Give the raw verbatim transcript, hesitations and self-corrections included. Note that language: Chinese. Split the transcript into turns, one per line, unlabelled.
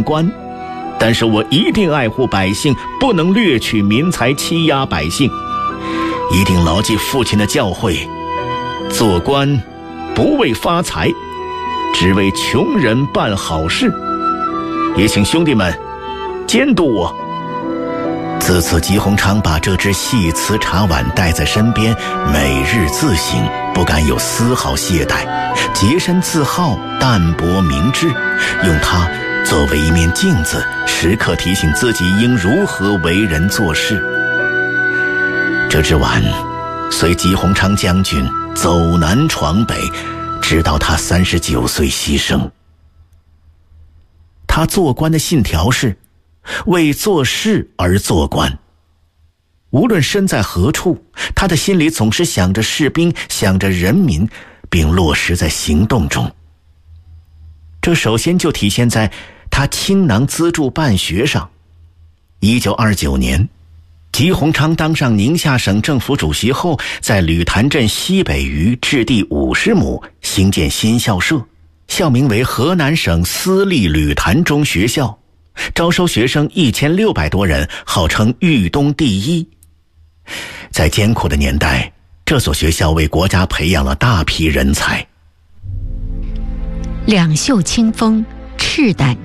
官，但是我一定爱护百姓，不能掠取民财，欺压百姓。一定牢记父亲的教诲，做官不为发财，只为穷人办好事。也请兄弟们监督我。自此，吉鸿昌把这只细瓷茶碗带在身边，每日自省，不敢有丝毫懈怠，洁身自好，淡泊明志，用它作为一面镜子，时刻提醒自己应如何为人做事。这只碗随吉鸿昌将军走南闯北，直到他三十九岁牺牲。他做官的信条是为做事而做官。无论身在何处，他的心里总是想着士兵，想着人民，并落实在行动中。这首先就体现在他倾囊资助办学上。一九二九年，吉鸿昌当上宁夏省政府主席后，在吕潭镇西北隅置地五十亩，兴建新校舍，校名为河南省私立吕潭中学校，招收学生一千六百多人，号称豫东第一。在艰苦的年代，这所学校为国家培养了大批人才。
两袖清风，赤胆